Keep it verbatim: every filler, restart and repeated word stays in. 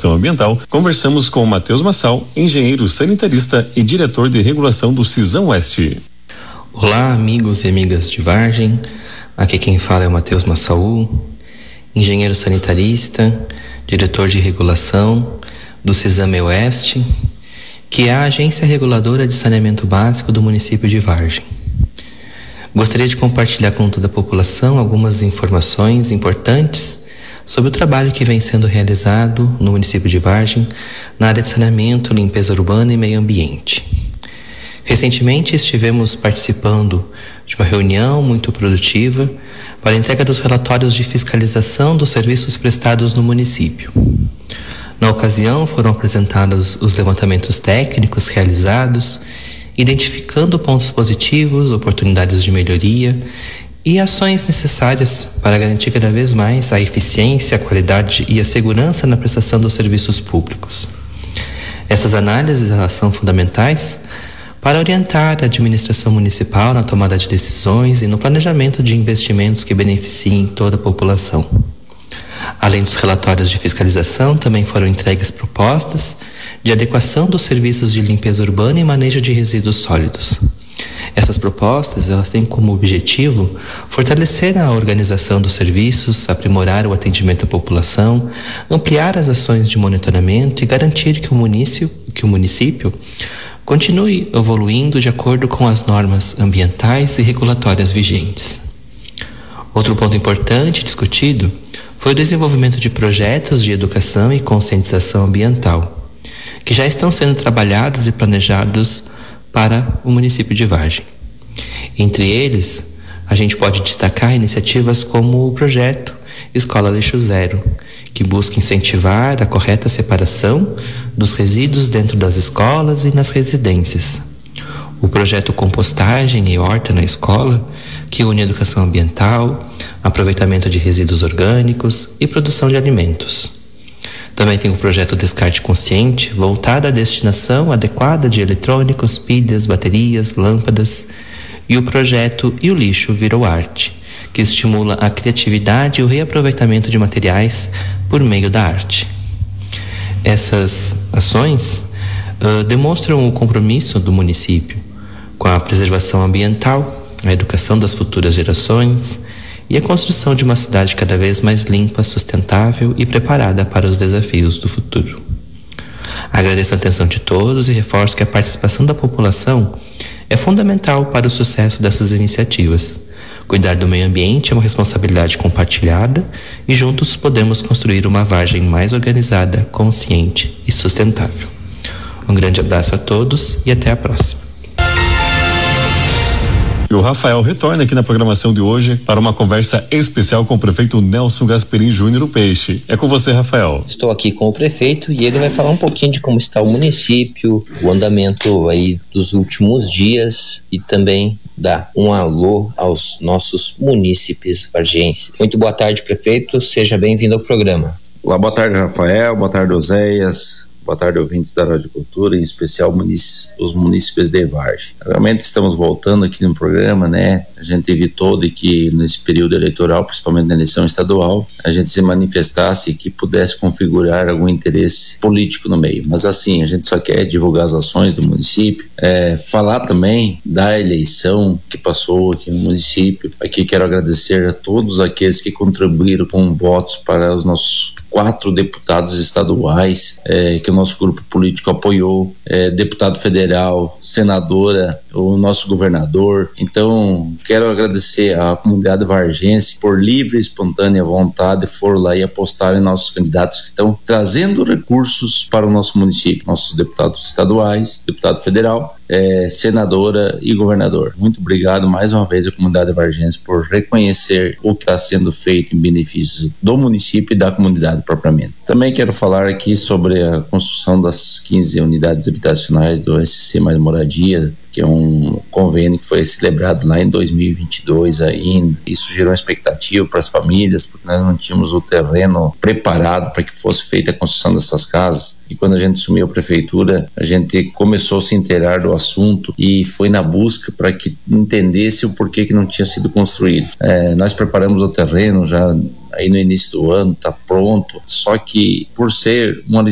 Regulação Ambiental, conversamos com Matheus Massal, engenheiro sanitarista e diretor de regulação do Cisão Oeste. Olá, amigos e amigas de Vargem. Aqui quem fala é o Matheus Massal, engenheiro sanitarista, diretor de regulação do Cisão Oeste, que é a agência reguladora de saneamento básico do município de Vargem. Gostaria de compartilhar com toda a população algumas informações importantes sobre o trabalho que vem sendo realizado no município de Vargem na área de saneamento, limpeza urbana e meio ambiente. Recentemente estivemos participando de uma reunião muito produtiva para a entrega dos relatórios de fiscalização dos serviços prestados no município. Na ocasião foram apresentados os levantamentos técnicos realizados, identificando pontos positivos, oportunidades de melhoria e ações necessárias para garantir cada vez mais a eficiência, a qualidade e a segurança na prestação dos serviços públicos. Essas análises elas são fundamentais para orientar a administração municipal na tomada de decisões e no planejamento de investimentos que beneficiem toda a população. Além dos relatórios de fiscalização, também foram entregues propostas de adequação dos serviços de limpeza urbana e manejo de resíduos sólidos. Essas propostas elas têm como objetivo fortalecer a organização dos serviços, aprimorar o atendimento à população, ampliar as ações de monitoramento e garantir que o município, que o município continue evoluindo de acordo com as normas ambientais e regulatórias vigentes. Outro ponto importante discutido foi o desenvolvimento de projetos de educação e conscientização ambiental, que já estão sendo trabalhados e planejados para o município de Vargem. Entre eles, a gente pode destacar iniciativas como o projeto Escola Lixo Zero, que busca incentivar a correta separação dos resíduos dentro das escolas e nas residências. O projeto Compostagem e Horta na Escola, que une educação ambiental, aproveitamento de resíduos orgânicos e produção de alimentos. Também tem o projeto Descarte Consciente, voltado à destinação adequada de eletrônicos, pilhas, baterias, lâmpadas, e o projeto E o Lixo Virou Arte, que estimula a criatividade e o reaproveitamento de materiais por meio da arte. Essas ações uh, demonstram o compromisso do município com a preservação ambiental, a educação das futuras gerações e a construção de uma cidade cada vez mais limpa, sustentável e preparada para os desafios do futuro. Agradeço a atenção de todos e reforço que a participação da população é fundamental para o sucesso dessas iniciativas. Cuidar do meio ambiente é uma responsabilidade compartilhada e juntos podemos construir uma Vargem mais organizada, consciente e sustentável. Um grande abraço a todos e até a próxima. O Rafael retorna aqui na programação de hoje para uma conversa especial com o prefeito Nelson Gasperim Júnior, o Peixe. É com você, Rafael. Estou aqui com o prefeito e ele vai falar um pouquinho de como está o município, o andamento aí dos últimos dias e também dar um alô aos nossos munícipes vargienses. Muito boa tarde, prefeito. Seja bem-vindo ao programa. Olá, boa tarde, Rafael. Boa tarde, Oséias. Boa tarde, ouvintes da Rádio Cultura, em especial munic- os munícipes de Vargem. Realmente estamos voltando aqui no programa, né? A gente evitou de que nesse período eleitoral, principalmente na eleição estadual, a gente se manifestasse e que pudesse configurar algum interesse político no meio. Mas assim, a gente só quer divulgar as ações do município, é, falar também da eleição que passou aqui no município. Aqui quero agradecer a todos aqueles que contribuíram com votos para os nossos quatro deputados estaduais, é, que o nosso grupo político apoiou, é, deputado federal, senadora, o nosso governador. Então, quero agradecer à comunidade vargense por livre e espontânea vontade foram lá e apostaram em nossos candidatos que estão trazendo recursos para o nosso município, nossos deputados estaduais, deputado federal, é, senadora e governador. Muito obrigado mais uma vez à comunidade vargense por reconhecer o que está sendo feito em benefício do município e da comunidade propriamente. Também quero falar aqui sobre a construção das quinze unidades habitacionais do S C Mais Moradia, que é um convênio que foi celebrado lá em dois mil e vinte e dois ainda. Isso gerou uma expectativa para as famílias, porque nós não tínhamos o terreno preparado para que fosse feita a construção dessas casas. E quando a gente assumiu a prefeitura, a gente começou a se inteirar do assunto e foi na busca para que entendesse o porquê que não tinha sido construído. É, nós preparamos o terreno já aí no início do ano, está pronto, só que por ser uma